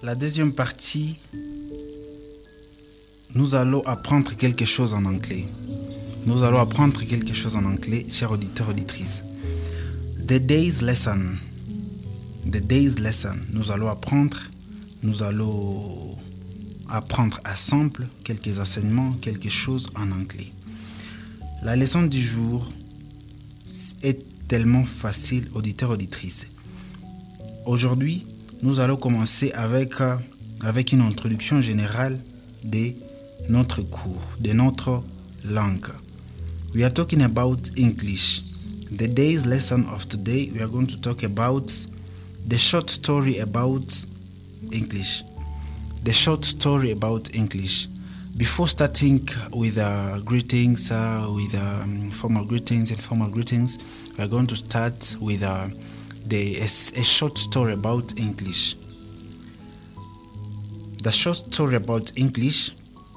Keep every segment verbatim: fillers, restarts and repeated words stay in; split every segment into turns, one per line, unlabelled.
La deuxième partie, nous allons apprendre quelque chose en anglais. Nous allons apprendre quelque chose en anglais, chers auditeurs, auditrices. The day's lesson. The day's lesson. Nous allons apprendre, nous allons apprendre ensemble quelques enseignements, quelque chose en anglais. La leçon du jour est tellement facile, auditeurs, auditrices. Aujourd'hui, nous allons commencer avec, avec une introduction générale de notre cours, de notre langue. We are talking about English. The day's lesson of today, we are going to talk about the short story about English. The short story about English. Before starting with uh, greetings, uh, with um, formal greetings and formal greetings, we are going to start with uh, the, a, a short story about English. The short story about English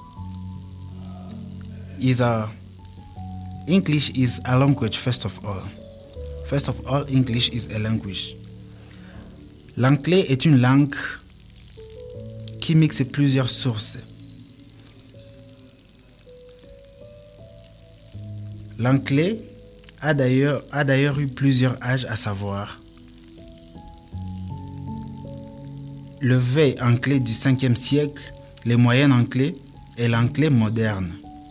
is a English is a language. First of all, first of all, English is a language. L'anglais est une langue qui mixe plusieurs sources. L'anglais a d'ailleurs a d'ailleurs eu plusieurs âges, à savoir le vieil anglais du cinquième siècle, le moyen anglais et l'anglais moderne.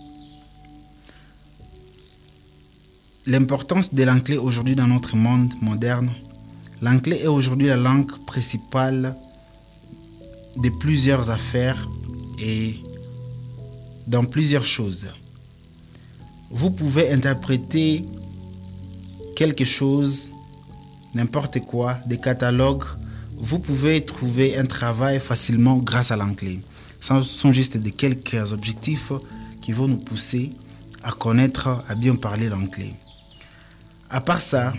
L'importance de l'anglais aujourd'hui dans notre monde moderne. L'anglais est aujourd'hui la langue principale de plusieurs affaires et dans plusieurs choses. Vous pouvez interpréter quelque chose, n'importe quoi, des catalogues. Vous pouvez trouver un travail facilement grâce à l'anglais. Ce sont juste de quelques objectifs qui vont nous pousser à connaître, à bien parler l'anglais. À part ça,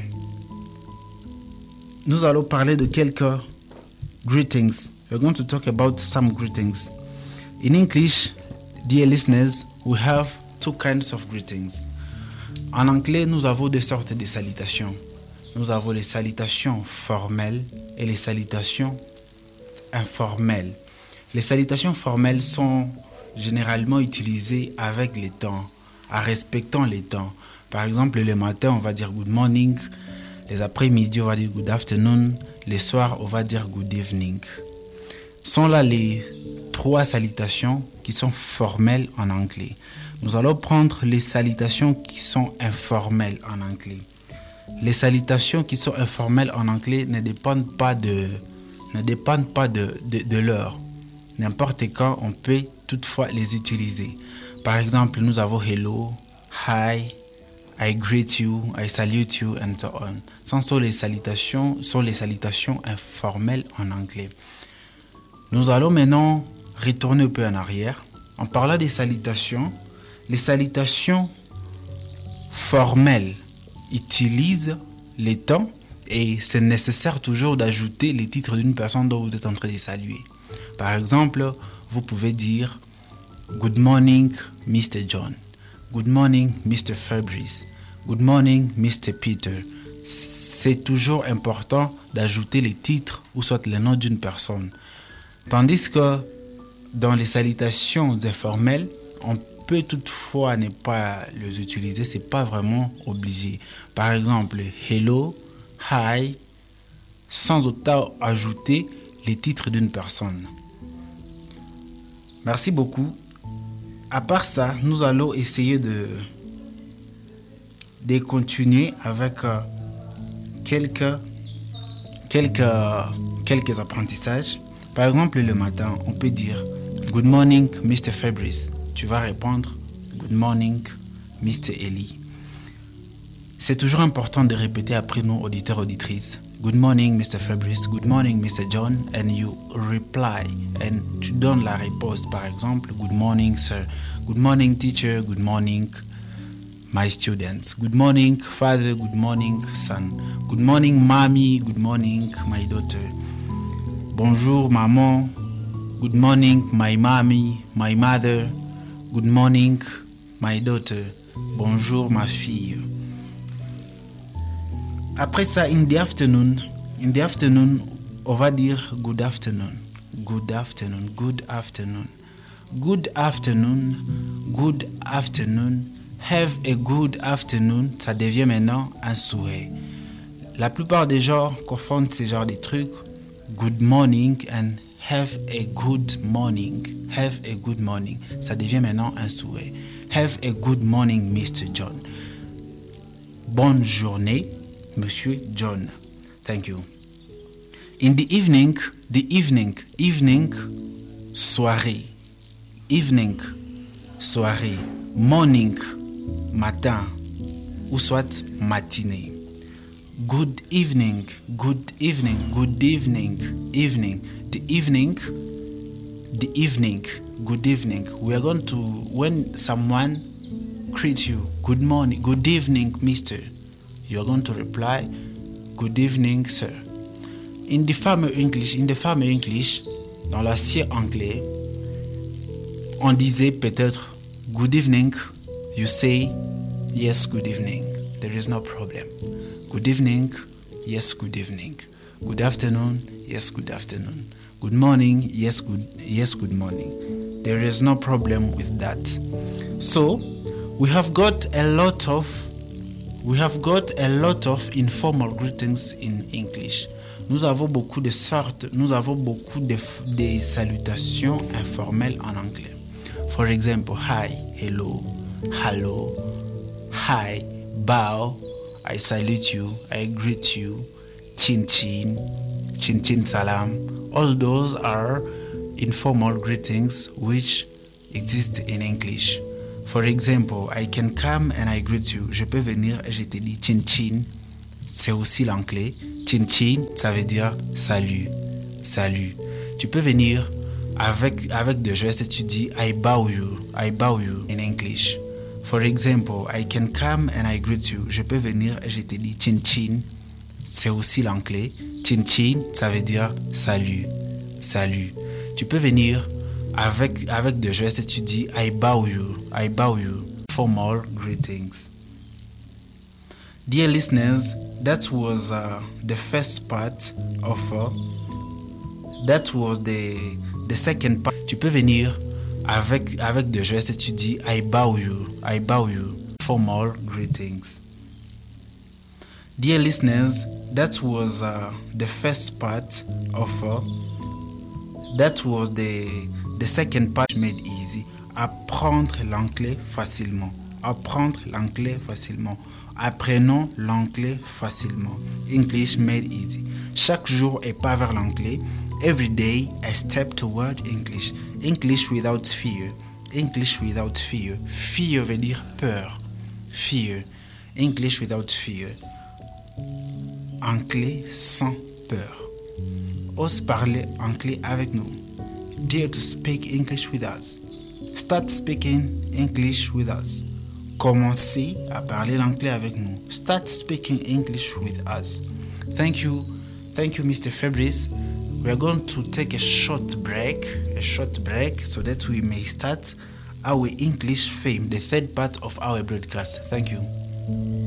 nous allons parler de quelques greetings. We're going to talk about some greetings. In English, dear listeners, we have two kinds of greetings. En anglais, nous avons deux sortes de salutations. Nous avons les salutations formelles et les salutations informelles. Les salutations formelles sont généralement utilisées avec les temps, en respectant les temps. Par exemple, le matin, on va dire good morning. Les après-midi, on va dire good afternoon. Les soirs, on va dire good evening. Sont là les trois salutations qui sont formelles en anglais. Nous allons prendre les salutations qui sont informelles en anglais. Les salutations qui sont informelles en anglais ne dépendent pas de, ne dépendent pas de, de, de l'heure. N'importe quand, on peut toutefois les utiliser. Par exemple, nous avons hello, hi, I greet you, I salute you, and so on. Ce sont les salutations, sont les salutations informelles en anglais. Nous allons maintenant retourner un peu en arrière. En parlant des salutations, les salutations formelles utilisent les temps et c'est nécessaire toujours d'ajouter les titres d'une personne dont vous êtes en train de saluer. Par exemple, vous pouvez dire Good morning, mister John. Good morning, mister Fabrice. Good morning, mister Peter. C'est toujours important d'ajouter les titres ou soit le nom d'une personne. Tandis que dans les salutations informelles, on peut toutefois ne pas les utiliser, c'est pas vraiment obligé. Par exemple, hello, hi, sans autant ajouter les titres d'une personne. Merci beaucoup. À part ça, nous allons essayer de, de continuer avec euh, quelques, quelques, quelques apprentissages. Par exemple, le matin, on peut dire Good morning, mister Fabrice. Tu vas répondre Good morning, mister Eli. C'est toujours important de répéter après nous, auditeurs, auditrices. Good morning, mister Fabrice. Good morning, mister John. And you reply. And tu donnes la réponse. Par exemple, Good morning, sir. Good morning, teacher. Good morning, my students. Good morning, father. Good morning, son. Good morning, mommy. Good morning, my daughter. Bonjour, maman. Good morning, my mommy, my mother. Good morning, my daughter. Bonjour, ma fille. Après ça, in the afternoon, in the afternoon, on va dire good afternoon. good afternoon, good afternoon. Good afternoon, good afternoon. Have a good afternoon, ça devient maintenant un souhait. La plupart des gens confondent ces genres de trucs. Good morning and have a good morning. Have a good morning. Ça devient maintenant un souhait. Have a good morning, Mister John. Bonne journée, Monsieur John. Thank you. In the evening, the evening, evening, soirée. Evening, soirée. Morning, matin. Ou soit matinée. Good evening, good evening, good evening, evening. The evening, the evening, good evening. We are going to, when someone greets you, good morning, good evening, mister, you are going to reply, good evening, sir. In the farmer English, in the farmer English, dans l'ancien anglais, on disait peut-être good evening, you say yes, good evening. There is no problem. Good evening, yes, good evening. Good afternoon, yes, good afternoon. Good morning, yes, good yes, good morning. There is no problem with that. So, we have got a lot of we have got a lot of informal greetings in English. Nous avons beaucoup de sortes, nous avons beaucoup de, de salutations informelles en anglais. For example, hi, hello, hello, hi, bow, I salute you, I greet you, chin chin, chin chin salam. All those are informal greetings which exist in English. For example, I can come and I greet you. Je peux venir et je te dis chin chin. C'est aussi l'anglais. Chin chin, ça veut dire salut, salut. Tu peux venir avec, avec des gestes et tu dis I bow you, I bow you in English. For example, I can come and I greet you. Je peux venir et je te dis chin chin. C'est aussi l'anglais. Chin chin, ça veut dire salut, salut. Tu peux venir avec, avec des gestes et tu dis I bow you, I bow you. Formal greetings. Dear listeners, that was uh, the first part of uh, that was the the second part. Tu peux venir avec avec des gestes et tu dis I bow you, I bow you. Formal greetings. Dear listeners, that was uh, the first part of uh, that was the the second part made easy. Apprendre l'anglais facilement. Apprendre l'anglais facilement. Apprenons l'anglais facilement. English made easy. Chaque jour est pas vers l'anglais. Every day a step toward English. English without fear. English without fear. Fear veut dire peur. Fear. English without fear. Anglais sans peur. Ose parler anglais avec nous. Dare to speak English with us. Start speaking English with us. Commencez à parler l'anglais avec nous. Start speaking English with us. Thank you. Thank you, Mister Fabrice. We are going to take a short break, a short break so that we may start our English theme, the third part of our broadcast. Thank you.